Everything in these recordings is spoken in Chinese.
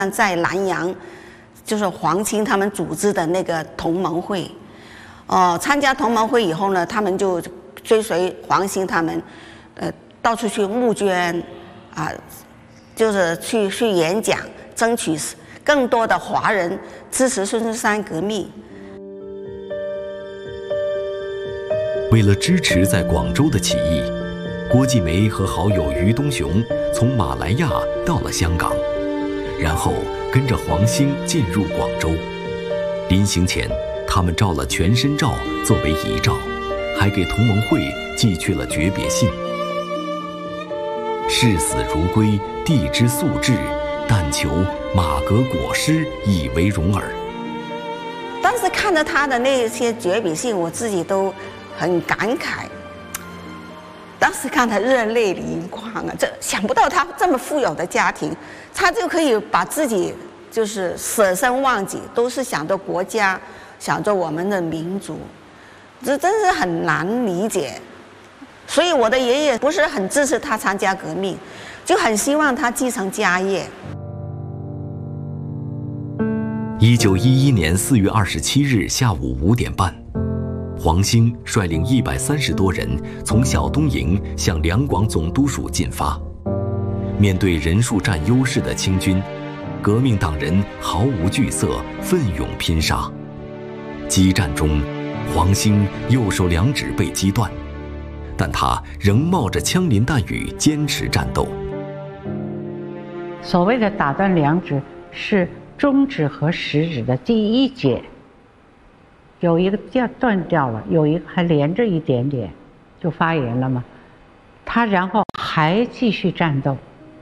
在南阳，就是黄钦他们组织的那个同盟会。参加同盟会以后呢，他们就追随黄兴他们，到处去募捐，就是去演讲，争取更多的华人支持孙中山革命。 为了支持在广州的起义，郭继梅和好友于东雄从马来亚到了香港，然后跟着黄兴进入广州。临行前，他们照了全身照作为遗照，还给同盟会寄去了诀别信。视死如归，地之素质，但求马革裹尸，以为荣耳。 当时看着他的那些诀别信，我自己都很感慨。当时看他热泪盈眶啊！想不到他这么富有的家庭，他就可以把自己就是舍身忘己，都是想着国家，想着我们的民族，这真是很难理解。所以我的爷爷不是很支持他参加革命，就很希望他继承家业。 1911年4月27日下午5点半，黄兴率领130多人从小东营向两广总督署进发。面对人数占优势的清军，革命党人毫无惧色，奋勇拼杀。激战中，黄兴右手两指被击断，但他仍冒着枪林弹雨坚持战斗。 所谓的打断两指，是中指和食指的第一节，有一个断掉了，有一个还连着一点点，就发炎了嘛。他然后还继续战斗。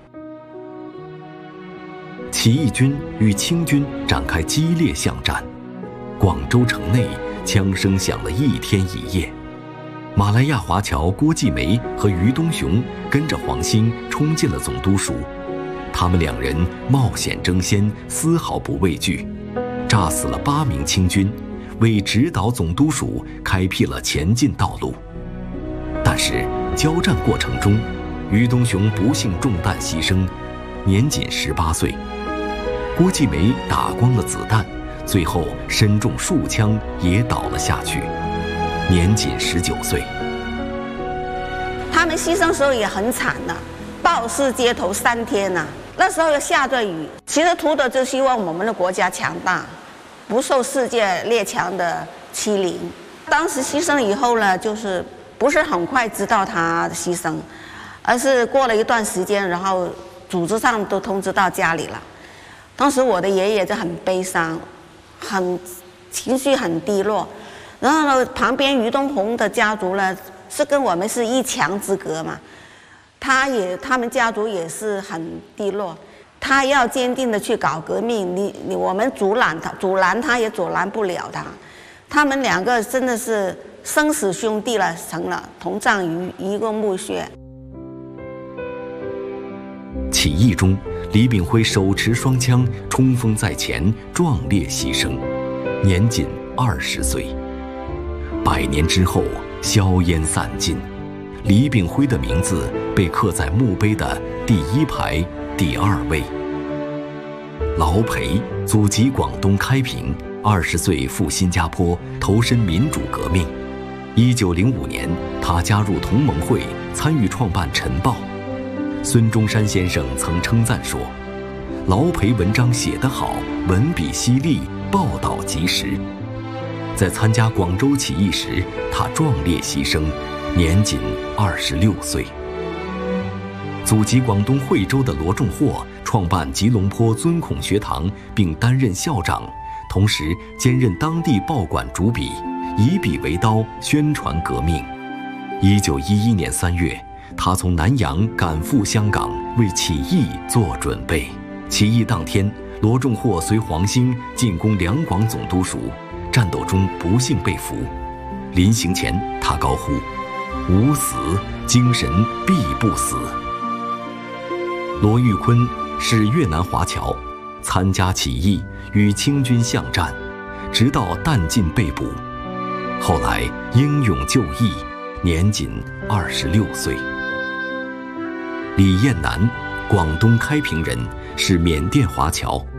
起义军与清军展开激烈巷战，广州城内枪声响了一天一夜。马来亚华侨郭继梅和于东雄跟着黄兴冲进了总督署，他们两人冒险争先，丝毫不畏惧，炸死了8名清军，为直捣总督署开辟了前进道路。但是交战过程中，于东雄不幸中弹牺牲，年仅18岁。郭继梅打光了子弹，最后身中数枪也倒了下去，年仅19岁。 他们牺牲时候也很惨呐，暴尸街头3天呐。那时候又下着雨，其实图的就希望我们的国家强大，不受世界列强的欺凌。当时牺牲以后呢，就是不是很快知道他牺牲，而是过了一段时间，然后组织上都通知到家里了。当时我的爷爷就很悲伤，情绪很低落。然后呢，旁边于东红的家族呢，是跟我们是一墙之隔嘛，他们家族也是很低落。他要坚定的去搞革命，我们阻拦他也阻拦不了他。他们两个真的是生死兄弟了，成了同葬于一个墓穴。 起义中，李炳辉手持双枪冲锋在前，壮烈牺牲，年仅20岁。100年之后，硝烟散尽，李炳辉的名字被刻在墓碑的第1排第2位。劳培，祖籍广东开平，20岁赴新加坡投身民主革命。1905年，他加入同盟会，参与创办《晨报》。孙中山先生曾称赞说：“劳培文章写得好，文笔犀利，报道及时。”在参加广州起义时，他壮烈牺牲，年仅26岁。祖籍广东惠州的罗仲霍创办吉隆坡尊孔学堂，并担任校长，同时兼任当地报馆主笔，以笔为刀，宣传革命。1911年3月，他从南洋赶赴香港，为起义做准备。起义当天，罗仲霍随黄兴进攻两广总督署，战斗中不幸被俘。临行前，他高呼：“吾死，精神必不死。”罗玉坤是越南华侨，参加起义，与清军巷战，直到弹尽被捕。后来英勇就义，年仅26岁。李彦南，广东开平人， 是缅甸华侨。